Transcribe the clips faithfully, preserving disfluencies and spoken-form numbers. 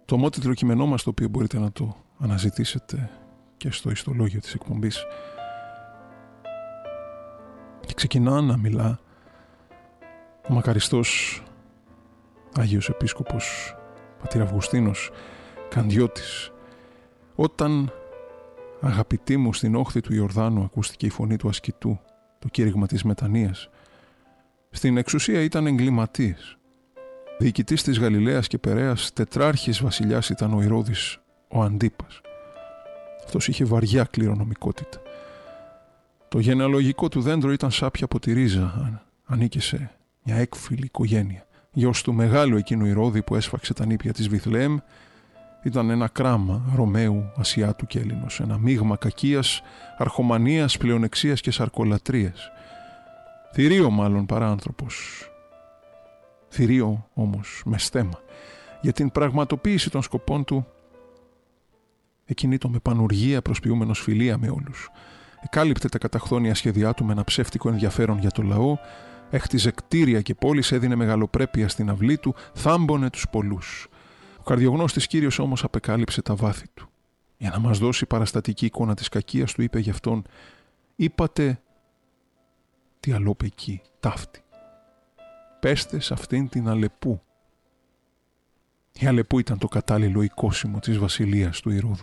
Το ομότιτλο κείμενό μας, το οποίο μπορείτε να το αναζητήσετε και στο ιστολόγιο της εκπομπής, και ξεκινά να μιλά ο μακαριστός Άγιος Επίσκοπος Πατήρ Αυγουστίνος Καντιώτης. Όταν, αγαπητοί μου, στην όχθη του Ιορδάνου ακούστηκε η φωνή του ασκητού, το κήρυγμα της μετανοίας. Στην εξουσία ήταν εγκληματίας. Διοικητής της Γαλιλαίας και Περαίας, τετράρχης βασιλιάς ήταν ο Ηρώδης ο Αντίπας. Αυτός είχε βαριά κληρονομικότητα. Το γενεαλογικό του δέντρο ήταν σάπια από τη ρίζα, ανήκε σε μια έκφυλη οικογένεια. Γιος του μεγάλου εκείνου Ηρώδη που έσφαξε τα νήπια της Βιθλεέμ, ήταν ένα κράμα Ρωμαίου, Ασιάτου και Έλληνος, ένα μείγμα κακίας, αρχομανίας, πλεονεξίας και σαρκολατρίας. Θηρίο μάλλον παρά άνθρωπος. Θηρίο όμως με στέμα. Για την πραγματοποίηση των σκοπών του εκινήτω με πανουργία, προσποιούμενος φιλία με όλους. Εκάλυπτε τα καταχθόνια σχέδιά του με ένα ψεύτικο ενδιαφέρον για το λαό, έχτιζε κτίρια και πόλεις, έδινε μεγαλοπρέπεια στην αυλή του, θάμπονε τους πολλούς. Ο καρδιογνώστης Κύριος όμως απεκάλυψε τα βάθη του. Για να μας δώσει παραστατική εικόνα της κακίας του, είπε γι' αυτόν: «Είπατε τι αλόπε εκεί, ταύτη. Πέστε σε αυτήν την Αλεπού». Η Αλεπού ήταν το κατάλληλο οικόσιμο της βασιλείας του Ηρώδου.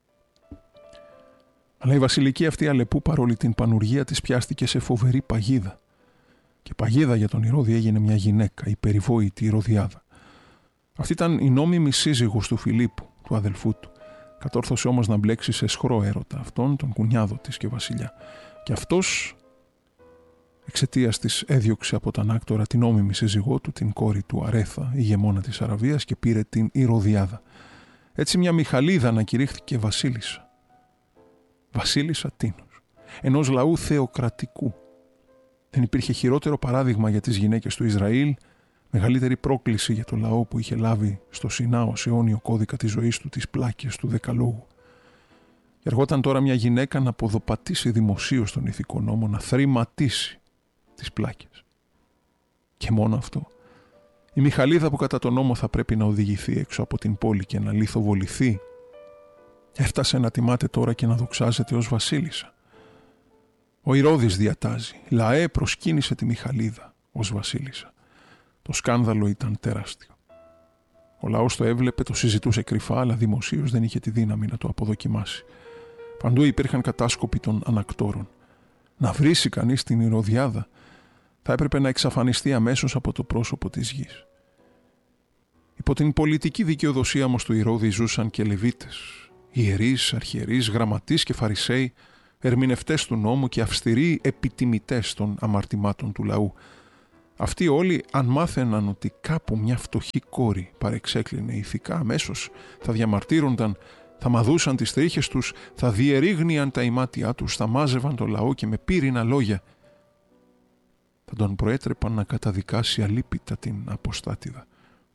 Αλλά η βασιλική αυτή Αλεπού, παρόλη την πανουργία της, πιάστηκε σε φοβερή παγίδα. Και παγίδα για τον Ηρώδη έγινε μια γυναίκα, η περιβόητη Ηρωδιάδα. Αυτή ήταν η νόμιμη σύζυγος του Φιλίππου, του αδελφού του. Κατόρθωσε όμως να μπλέξει σε σχρό έρωτα αυτόν, τον κουνιάδο της και βασιλιά. Και αυτός, εξαιτίας της, έδιωξε από τον άκτορα την νόμιμη σύζυγό του, την κόρη του Αρέθα, ηγεμόνα της Αραβίας, και πήρε την Ηρωδιάδα. Έτσι μια Μιχαλίδα ανακηρύχθηκε βασίλισσα. Βασίλισσα τίνος, ενός λαού θεοκρατικού. Δεν υπήρχε χειρότερο παράδειγμα για τις γυναίκες του Ισραήλ, μεγαλύτερη πρόκληση για το λαό που είχε λάβει στο Σινάο σε αιώνιο κώδικα της ζωής του τις πλάκες του Δεκαλόγου. Και αργόταν τώρα μια γυναίκα να ποδοπατήσει δημοσίως τον ηθικό νόμο, να θρηματίσει τις πλάκες. Και μόνο αυτό. Η Μιχαλίδα που κατά τον νόμο θα πρέπει να οδηγηθεί έξω από την πόλη και να λιθοβοληθεί, έφτασε να τιμάται τώρα και να δοξάζεται ως βασίλισσα. Ο Ηρώδης διατάζει: «Λαέ, προσκύνησε τη Μιχαλίδα ως βασίλισσα». Το σκάνδαλο ήταν τεράστιο. Ο λαός το έβλεπε, το συζητούσε κρυφά, αλλά δημοσίως δεν είχε τη δύναμη να το αποδοκιμάσει. Παντού υπήρχαν κατάσκοποι των ανακτόρων. Να βρήσει κανείς την Ηρωδιάδα, θα έπρεπε να εξαφανιστεί αμέσως από το πρόσωπο της γης. Υπό την πολιτική δικαιοδοσία όμως του Ηρώδη ζούσαν και Λεβίτες, ιερείς, αρχιερείς, γραμματείς και φαρισαίοι, ερμηνευτές του νόμου και αυστηροί επιτιμητές των αμαρτημάτων του λαού. Αυτοί όλοι, αν μάθαιναν ότι κάπου μια φτωχή κόρη παρεξέκλεινε ηθικά, αμέσως θα διαμαρτύρονταν, θα μαδούσαν τις τρίχες τους, θα διερρήγνιαν τα ημάτια τους, θα μάζευαν το λαό και με πύρινα λόγια θα τον προέτρεπαν να καταδικάσει αλίπητα την αποστάτηδα.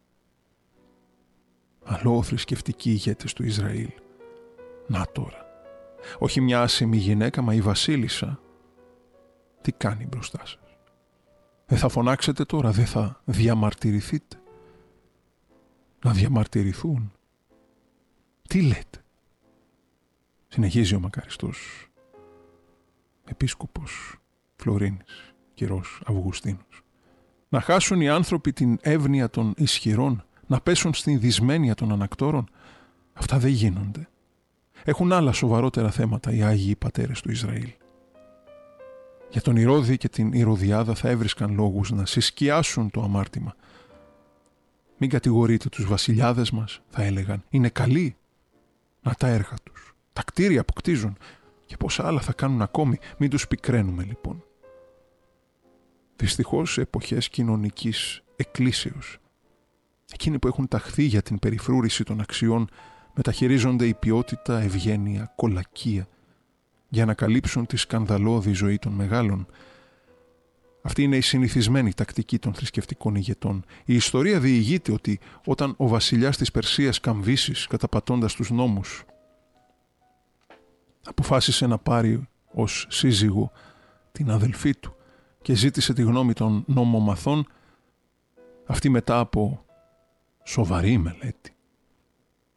Αλλό θρησκευτικοί ηγέτες του Ισραήλ. Να τώρα. Όχι μια άσημη γυναίκα, μα η βασίλισσα. Τι κάνει μπροστά σας? Δεν θα φωνάξετε τώρα, δεν θα διαμαρτυρηθείτε? Να διαμαρτυρηθούν? Τι λέτε? Συνεχίζει ο μακαριστός Επίσκοπος Φλωρίνης, κυρός Αυγουστίνος. Να χάσουν οι άνθρωποι την εύνοια των ισχυρών, να πέσουν στην δυσμένεια των ανακτόρων? Αυτά δεν γίνονται. Έχουν άλλα σοβαρότερα θέματα οι Άγιοι Πατέρες του Ισραήλ. Για τον Ηρώδη και την Ηρωδιάδα θα έβρισκαν λόγους να συσκιάσουν το αμάρτημα. Μην κατηγορείτε τους βασιλιάδες μας, θα έλεγαν. Είναι καλοί. Να τα έργα τους, τα κτίρια που κτίζουν και πόσα άλλα θα κάνουν ακόμη. Μην τους πικραίνουμε λοιπόν. Δυστυχώς σε εποχές κοινωνικής εκκλήσεως, εκείνοι που έχουν ταχθεί για την περιφρούρηση των αξιών μεταχειρίζονται η ποιότητα, ευγένεια, κολακία για να καλύψουν τη σκανδαλώδη ζωή των μεγάλων. Αυτή είναι η συνηθισμένη τακτική των θρησκευτικών ηγετών. Η ιστορία διηγείται ότι όταν ο βασιλιάς της Περσίας Καμβίσης, καταπατώντας τους νόμους, αποφάσισε να πάρει ως σύζυγο την αδελφή του και ζήτησε τη γνώμη των νομομαθών, αυτοί μετά από σοβαρή μελέτη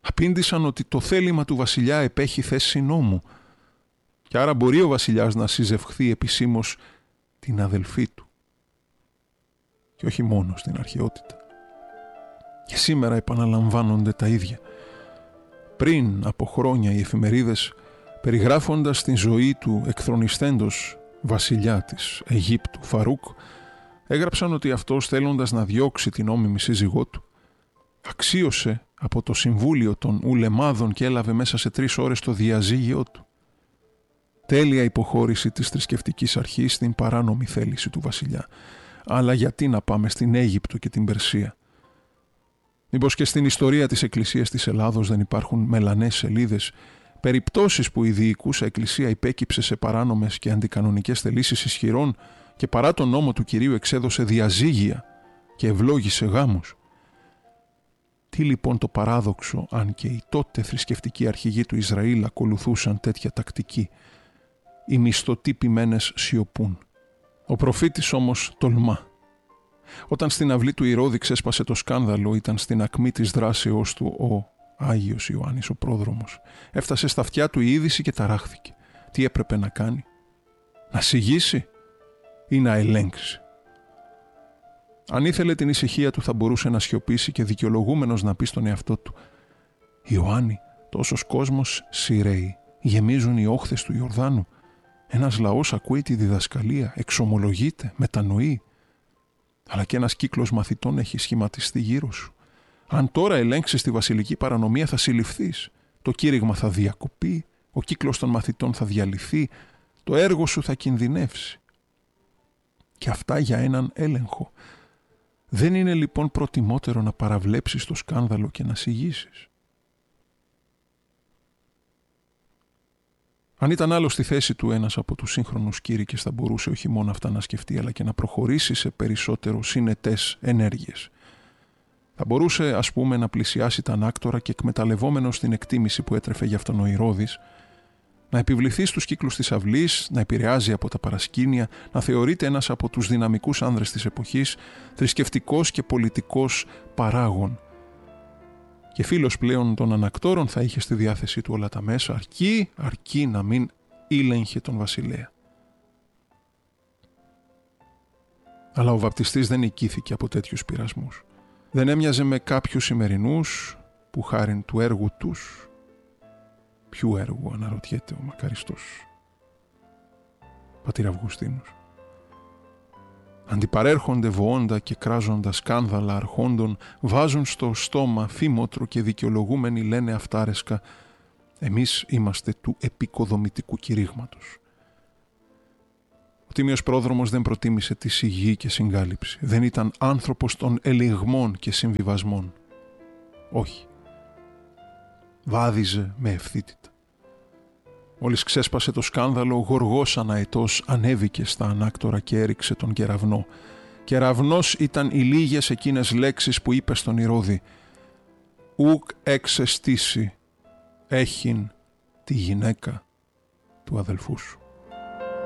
Απήντησαν ότι το θέλημα του βασιλιά επέχει θέση νόμου και άρα μπορεί ο βασιλιάς να συζευχθεί επισήμως την αδελφή του. Και όχι μόνο στην αρχαιότητα. Και σήμερα επαναλαμβάνονται τα ίδια. Πριν από χρόνια οι εφημερίδες, περιγράφοντας την ζωή του εκθρονισθέντος βασιλιά της Αιγύπτου Φαρούκ, έγραψαν ότι αυτός, θέλοντας να διώξει την όμιμη σύζυγό του, αξίωσε από το συμβούλιο των ουλεμάδων και έλαβε μέσα σε τρεις ώρες το διαζύγιό του. Τέλεια υποχώρηση της θρησκευτικής αρχής στην παράνομη θέληση του βασιλιά. Αλλά γιατί να πάμε στην Αίγυπτο και την Περσία? Μήπως και στην ιστορία της Εκκλησίας της Ελλάδος δεν υπάρχουν μελανές σελίδες, περιπτώσεις που η διοικούσα Εκκλησία υπέκυψε σε παράνομες και αντικανονικές θελήσεις ισχυρών και παρά τον νόμο του Κυρίου εξέδωσε διαζύγια και ευλόγησε γάμους? Τι λοιπόν το παράδοξο αν και οι τότε θρησκευτικοί αρχηγοί του Ισραήλ ακολουθούσαν τέτοια τακτική? Οι μισθωτοί ποιμένες σιωπούν. Ο προφήτης όμως τολμά. Όταν στην αυλή του Ηρώδη ξέσπασε το σκάνδαλο, ήταν στην ακμή της δράσεώς του ο Άγιος Ιωάννης ο πρόδρομος. Έφτασε στα αυτιά του η είδηση και ταράχθηκε. Τι έπρεπε να κάνει? Να σιγήσει ή να ελέγξει? Αν ήθελε την ησυχία του θα μπορούσε να σιωπήσει και δικαιολογούμενος να πει στον εαυτό του: «Ιωάννη, τόσος κόσμος σειραίει, γεμίζουν οι όχθες του Ιορδάνου. Ένας λαός ακούει τη διδασκαλία, εξομολογείται, μετανοεί. Αλλά και ένας κύκλος μαθητών έχει σχηματιστεί γύρω σου. Αν τώρα ελέγξεις τη βασιλική παρανομία θα συλληφθείς. Το κήρυγμα θα διακοπεί, ο κύκλος των μαθητών θα διαλυθεί, το έργο σου θα κινδυνεύσει. Και αυτά για έναν έλεγχο. Δεν είναι λοιπόν προτιμότερο να παραβλέψεις το σκάνδαλο και να σιγήσεις? Αν ήταν άλλο στη θέση του ένας από τους σύγχρονους κήρυκες, θα μπορούσε όχι μόνο αυτά να σκεφτεί, αλλά και να προχωρήσει σε περισσότερο συνετές ενέργειες. Θα μπορούσε, ας πούμε, να πλησιάσει τα ανάκτορα και, εκμεταλλευόμενος την εκτίμηση που έτρεφε για αυτόν ο Ηρώδης, να επιβληθεί στους κύκλους της αυλής, να επηρεάζει από τα παρασκήνια, να θεωρείται ένας από τους δυναμικούς άνδρες της εποχής, θρησκευτικός και πολιτικός παράγων. Και φίλος πλέον των ανακτόρων θα είχε στη διάθεσή του όλα τα μέσα, αρκεί, αρκεί να μην ήλεγχε τον βασιλέα. Αλλά ο βαπτιστής δεν οικήθηκε από τέτοιους πειρασμούς. Δεν έμοιαζε με κάποιους σημερινούς που χάριν του έργου τους. Ποιου έργου, αναρωτιέται ο μακαριστός πατήρ Αυγουστίνος. Αντιπαρέρχονται βοώντα και κράζοντα σκάνδαλα αρχόντων, βάζουν στο στόμα φήμοτρο και δικαιολογούμενοι λένε αυτάρεσκα: εμείς είμαστε του επικοδομητικού κηρύγματος. Ο τίμιος πρόδρομος δεν προτίμησε τη σιγή και συγκάλυψη. Δεν ήταν άνθρωπος των ελιγμών και συμβιβασμών. Όχι. Βάδιζε με ευθύτητα. Μόλις ξέσπασε το σκάνδαλο, ο Γοργός αναετός ανέβηκε στα ανάκτορα και έριξε τον κεραυνό. Κεραυνός ήταν οι λίγες εκείνες λέξεις που είπε στον Ηρώδη: «Ουκ εξεστήσει έχειν τη γυναίκα του αδελφού σου».